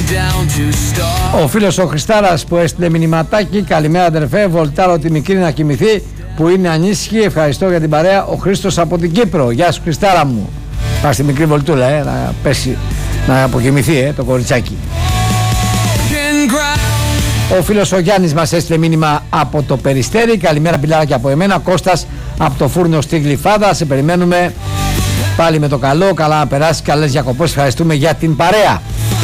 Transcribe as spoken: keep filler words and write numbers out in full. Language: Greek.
Ο φίλος ο Χριστάρας που έστειλε μηνυματάκι, καλημέρα αδερφέ, βολτάρω τη μικρή να κοιμηθεί που είναι ανήσυχη, ευχαριστώ για την παρέα. Ο Χρήστος από την Κύπρο, γεια σου Χριστάρα μου. Πάει στη μικρή βολτούλα ε, να πέσει, να αποκοιμηθεί ε, το κοριτσάκι. Ο φίλος ο Γιάννης μας έστειλε μήνυμα από το Περιστέρι, καλημέρα πιλάρια από εμένα. Κώστας από το φούρνο στη Γλυφάδα, σε περιμένουμε πάλι με το καλό, καλά να περάσει, καλές διακοπές, ευχαριστούμε για την παρέα.